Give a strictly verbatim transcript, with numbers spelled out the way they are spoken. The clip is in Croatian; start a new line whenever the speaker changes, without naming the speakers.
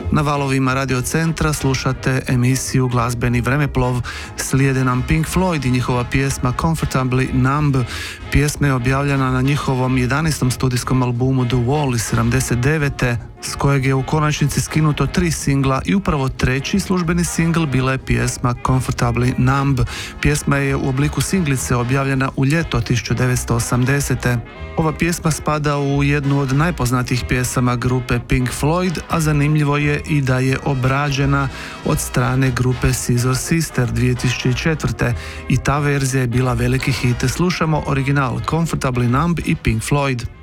Na valovima Radio Centra slušate emisiju Glazbeni vremeplov. Slijede nam Pink Floyd i njihova pjesma Comfortably Numb. Pjesma je objavljena na njihovom jedanaestom studijskom albumu The Wall iz sedamdeset devete s kojeg je u konačnici skinuto tri singla i upravo treći službeni singl bila je pjesma Comfortably Numb. Pjesma je u obliku singlice objavljena u ljeto tisuću devetsto osamdesete. Ova pjesma spada u jednu od najpoznatijih pjesama grupe Pink Floyd, a zanimljivo je i da je obrađena od strane grupe Scissor Sister dvije tisuće četvrte. i ta verzija je bila veliki hit. Slušamo original Comfortably Numb i Pink Floyd.